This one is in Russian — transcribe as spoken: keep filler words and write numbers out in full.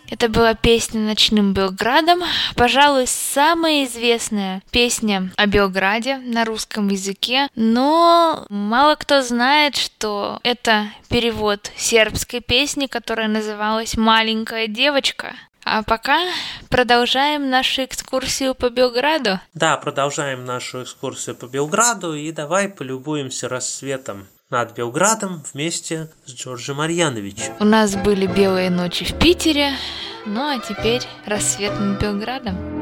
Это была песня «Ночным Белградом». Пожалуй, самая известная песня о Белграде на русском языке. Но мало кто знает, что это перевод сербской песни, которая называлась «Маленькая девочка». А пока продолжаем нашу экскурсию по Белграду. Да, продолжаем нашу экскурсию по Белграду и давай полюбуемся рассветом над Белградом вместе с Джорджем Марьяновичем. У нас были белые ночи в Питере, ну а теперь рассвет над Белградом.